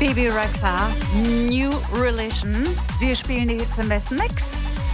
Bebe Rexha, New Religion. Wir spielen die Hits im besten Mix.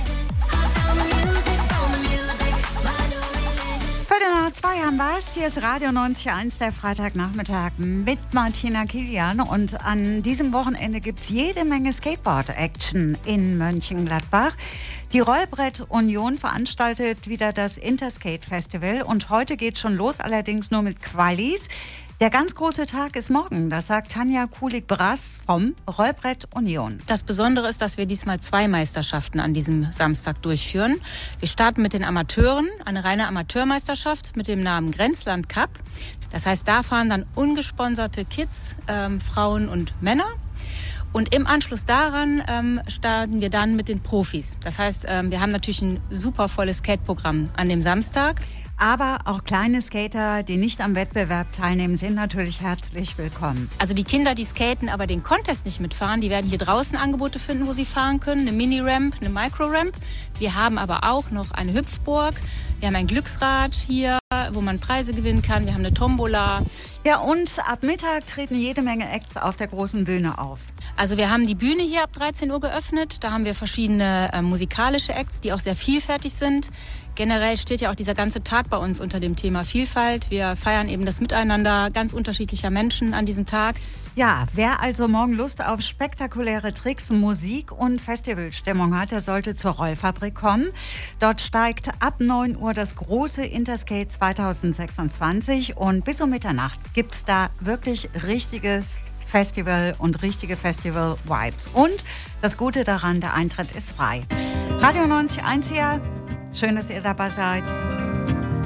Viertel nach 2 haben wir es. Hier ist Radio 90.1, der Freitagnachmittag mit Martina Kilian. Und an diesem Wochenende gibt es jede Menge Skateboard-Action in Mönchengladbach. Die Rollbrett Union veranstaltet wieder das Interskate Festival. Und heute geht schon los, allerdings nur mit Qualis. Der ganz große Tag ist morgen, das sagt Tanja Kulig-Brass vom Rollbrett Union. Das Besondere ist, dass wir diesmal 2 Meisterschaften an diesem Samstag durchführen. Wir starten mit den Amateuren, eine reine Amateurmeisterschaft mit dem Namen Grenzland Cup. Das heißt, da fahren dann ungesponserte Kids, Frauen und Männer. Und im Anschluss daran starten wir dann mit den Profis. Das heißt, wir haben natürlich ein super volles Skate-Programm an dem Samstag. Aber auch kleine Skater, die nicht am Wettbewerb teilnehmen, sind natürlich herzlich willkommen. Also die Kinder, die skaten, aber den Contest nicht mitfahren, die werden hier draußen Angebote finden, wo sie fahren können. Eine Mini-Ramp, eine Micro-Ramp. Wir haben aber auch noch eine Hüpfburg. Wir haben ein Glücksrad hier, wo man Preise gewinnen kann. Wir haben eine Tombola. Ja, und ab Mittag treten jede Menge Acts auf der großen Bühne auf. Also wir haben die Bühne hier ab 13 Uhr geöffnet. Da haben wir verschiedene musikalische Acts, die auch sehr vielfältig sind. Generell steht ja auch dieser ganze Tag bei uns unter dem Thema Vielfalt. Wir feiern eben das Miteinander ganz unterschiedlicher Menschen an diesem Tag. Ja, wer also morgen Lust auf spektakuläre Tricks, Musik und Festivalstimmung hat, der sollte zur Rollfabrik kommen. Dort steigt ab 9 Uhr das große Interskate 2026 und bis um Mitternacht gibt's da wirklich richtiges Festival und richtige Festival-Vibes. Und das Gute daran, der Eintritt ist frei. Radio 90.1 hier. Schön, dass ihr dabei seid.